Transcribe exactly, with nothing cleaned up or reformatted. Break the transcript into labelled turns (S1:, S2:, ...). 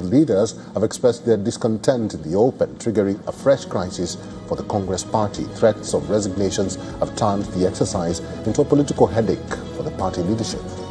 S1: leaders have expressed their discontent in the open, triggering a fresh crisis for the Congress party. Threats of resignations have turned the exercise into a political headache for the party leadership.